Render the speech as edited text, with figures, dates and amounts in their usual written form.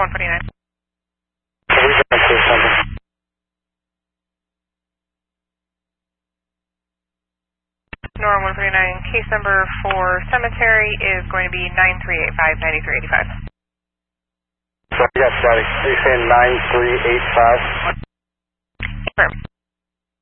149. Nora 149, case number for cemetery is going to be 9385, 9385. So, yes, sorry. Are you saying 9385?